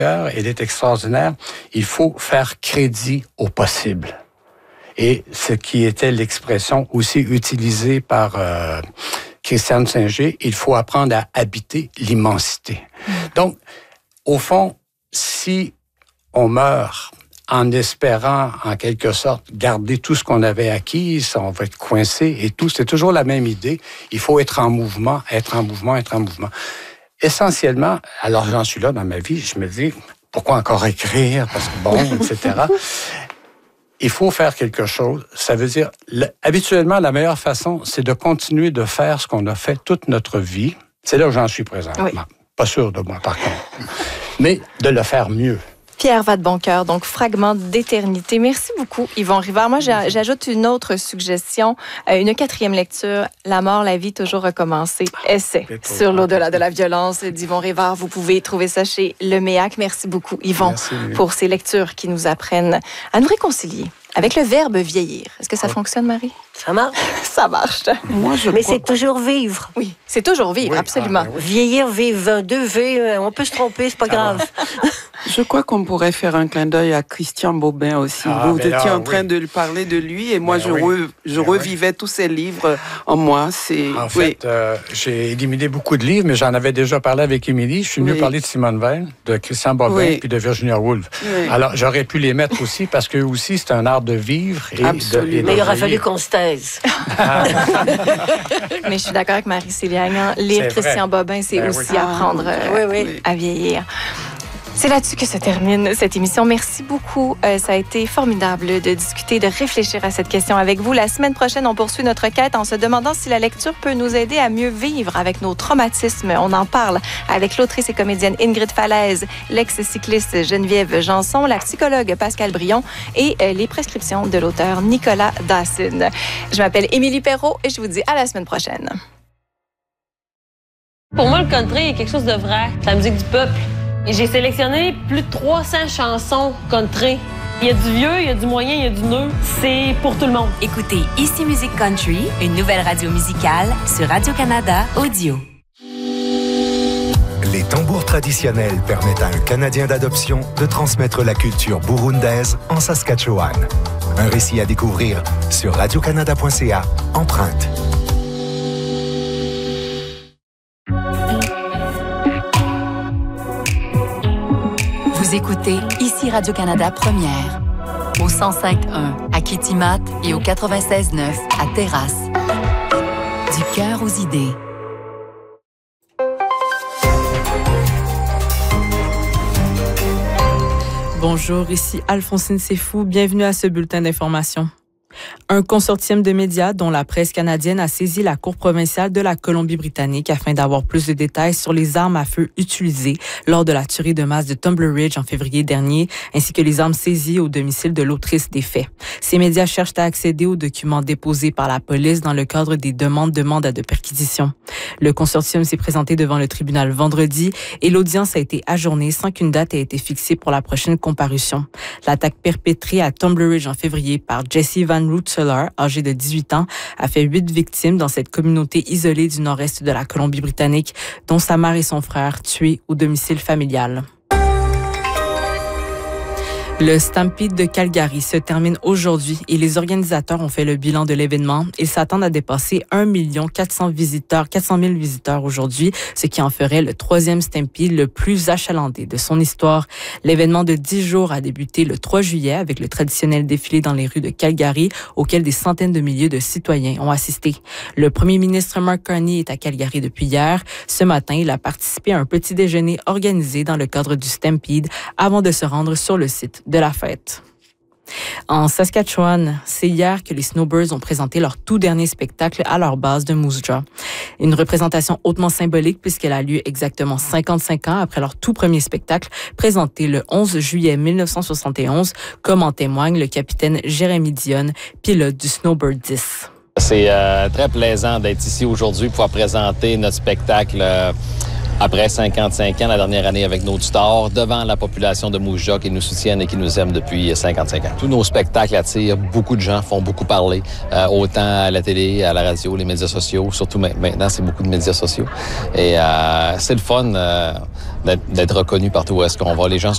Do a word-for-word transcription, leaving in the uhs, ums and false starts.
Elle est extraordinaire. Il faut faire crédit au possible. Et ce qui était l'expression aussi utilisée par euh, Christiane Singer, il faut apprendre à habiter l'immensité. Mmh. Donc, au fond, si on meurt en espérant, en quelque sorte, garder tout ce qu'on avait acquis, on va être coincé et tout, c'est toujours la même idée. Il faut être en mouvement, être en mouvement, être en mouvement. Essentiellement, alors j'en suis là dans ma vie, je me dis, pourquoi encore écrire? Parce que bon, et cetera. Il faut faire quelque chose. Ça veut dire, le, habituellement, la meilleure façon, c'est de continuer de faire ce qu'on a fait toute notre vie. C'est là où j'en suis présentement. Oui. Pas sûr de moi, par contre. Mais de le faire mieux. Pierre Vadeboncoeur, donc Fragment d'éternité. Merci beaucoup, Yvon Rivard. Moi, j'ajoute une autre suggestion, une quatrième lecture, La mort, la vie, toujours recommencer. Essai sur l'au-delà de la violence d'Yvon Rivard. Vous pouvez trouver ça chez Le Méac. Merci beaucoup, Yvon, Merci, pour ces lectures qui nous apprennent à nous réconcilier avec le verbe vieillir. Est-ce que ça oh. fonctionne, Marie? Ça marche. Ça marche. Moi, je Mais crois... c'est toujours vivre. Oui, c'est toujours vivre, oui. absolument. Ah, ben oui. Vieillir, vivre, deux V, on peut se tromper, c'est pas ah, grave. Je crois qu'on pourrait faire un clin d'œil à Christian Bobin aussi. Ah, Vous étiez là, en train oui. de parler de lui et moi, ben je, oui. re, je ben revivais oui. tous ses livres en moi. C'est... En oui. fait, euh, j'ai éliminé beaucoup de livres, mais j'en avais déjà parlé avec Émilie. Je suis venu oui. parler de Simone Veil, de Christian Bobin oui. puis de Virginia Woolf. Oui. Alors, j'aurais pu les mettre aussi parce qu'eux aussi, c'est un art de vivre. Et Absolument. De, et de mais il aurait fallu qu'on se taise. Ah. Mais je suis d'accord avec Marie-Célia Agnan. Lire c'est Christian vrai. Bobin, c'est ben aussi oui. apprendre euh, oui, oui. à vieillir. C'est là-dessus que se termine cette émission. Merci beaucoup. Euh, ça a été formidable de discuter, de réfléchir à cette question avec vous. La semaine prochaine, on poursuit notre quête en se demandant si la lecture peut nous aider à mieux vivre avec nos traumatismes. On en parle avec l'autrice et comédienne Ingrid Falaise, l'ex-cycliste Geneviève Janson, la psychologue Pascale Brion et euh, les prescriptions de l'auteur Nicolas Dawson. Je m'appelle Émilie Perrault et je vous dis à la semaine prochaine. Pour moi, le country est quelque chose de vrai. C'est la musique du peuple. Et j'ai sélectionné plus de trois cents chansons country. Il y a du vieux, il y a du moyen, il y a du neuf. C'est pour tout le monde. Écoutez Ici Musique Country, une nouvelle radio musicale sur Radio-Canada Audio. Les tambours traditionnels permettent à un Canadien d'adoption de transmettre la culture burundaise en Saskatchewan. Un récit à découvrir sur radio canada point c a, Empreinte. Vous écoutez Ici Radio-Canada Première, au cent cinq point un à Kitimat et au quatre-vingt-seize neuf à Terrasse. Du cœur aux idées. Bonjour, ici Alphonsine Sefou. Bienvenue à ce bulletin d'information. Un consortium de médias dont la presse canadienne a saisi la Cour provinciale de la Colombie-Britannique afin d'avoir plus de détails sur les armes à feu utilisées lors de la tuerie de masse de Tumbler Ridge en février dernier, ainsi que les armes saisies au domicile de l'autrice des faits. Ces médias cherchent à accéder aux documents déposés par la police dans le cadre des demandes de mandat de perquisition. Le consortium s'est présenté devant le tribunal vendredi et l'audience a été ajournée sans qu'une date ait été fixée pour la prochaine comparution. L'attaque perpétrée à Tumbler Ridge en février par Jesse Van Rootseler, âgé de dix-huit ans, a fait huit victimes dans cette communauté isolée du nord-est de la Colombie-Britannique, dont sa mère et son frère tués au domicile familial. Le Stampede de Calgary se termine aujourd'hui et les organisateurs ont fait le bilan de l'événement. Ils s'attendent à dépasser un million quatre cents visiteurs, quatre cent mille visiteurs aujourd'hui, ce qui en ferait le troisième Stampede le plus achalandé de son histoire. L'événement de dix jours a débuté le trois juillet avec le traditionnel défilé dans les rues de Calgary auquel des centaines de milliers de citoyens ont assisté. Le premier ministre Mark Carney est à Calgary depuis hier. Ce matin, il a participé à un petit déjeuner organisé dans le cadre du Stampede avant de se rendre sur le site de la fête. En Saskatchewan, c'est hier que les Snowbirds ont présenté leur tout dernier spectacle à leur base de Moose Jaw. Une représentation hautement symbolique puisqu'elle a lieu exactement cinquante-cinq ans après leur tout premier spectacle présenté le onze juillet mille neuf cent soixante et onze, comme en témoigne le capitaine Jérémy Dionne, pilote du Snowbird dix. C'est euh, très plaisant d'être ici aujourd'hui pour pouvoir présenter notre spectacle euh, après cinquante-cinq ans, la dernière année avec nos stars, devant la population de Moose Jaw qui nous soutiennent et qui nous aiment depuis cinquante-cinq ans. Tous nos spectacles attirent beaucoup de gens, font beaucoup parler, euh, autant à la télé, à la radio, les médias sociaux, surtout maintenant, c'est beaucoup de médias sociaux. Et euh, c'est le fun euh, d'être, d'être reconnu partout où est-ce qu'on va. Les gens